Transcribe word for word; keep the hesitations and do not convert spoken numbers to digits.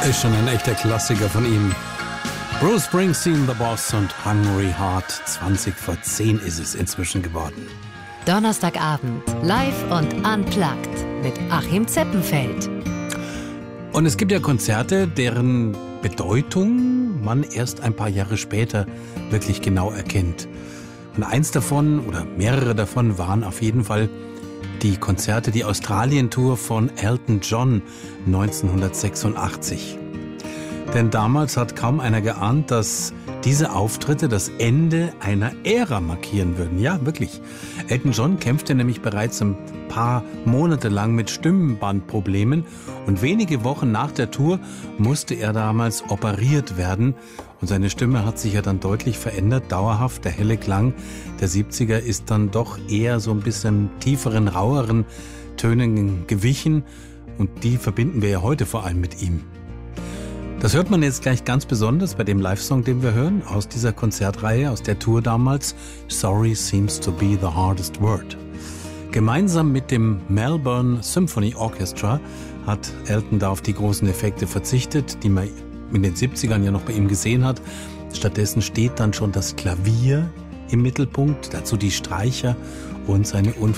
Ist schon ein echter Klassiker von ihm. Bruce Springsteen, The Boss und Hungry Heart. zwanzig vor zehn ist es inzwischen geworden. Donnerstagabend, live und unplugged mit Achim Zeppenfeld. Und es gibt ja Konzerte, deren Bedeutung man erst ein paar Jahre später wirklich genau erkennt. Und eins davon oder mehrere davon waren auf jeden Fall die Konzerte, die Australien-Tour von Elton John neunzehnhundertsechsundachtzig. Denn damals hat kaum einer geahnt, dass diese Auftritte das Ende einer Ära markieren würden. Ja, wirklich. Elton John kämpfte nämlich bereits ein paar Monate lang mit Stimmbandproblemen und wenige Wochen nach der Tour musste er damals operiert werden. Und seine Stimme hat sich ja dann deutlich verändert, dauerhaft. Der helle Klang der siebziger ist dann doch eher so ein bisschen tieferen, raueren Tönen gewichen. Und die verbinden wir ja heute vor allem mit ihm. Das hört man jetzt gleich ganz besonders bei dem Live-Song, den wir hören, aus dieser Konzertreihe, aus der Tour damals. Sorry seems to be the hardest word. Gemeinsam mit dem Melbourne Symphony Orchestra hat Elton da auf die großen Effekte verzichtet, die man in den siebzigern ja noch bei ihm gesehen hat. Stattdessen steht dann schon das Klavier im Mittelpunkt, dazu die Streicher und seine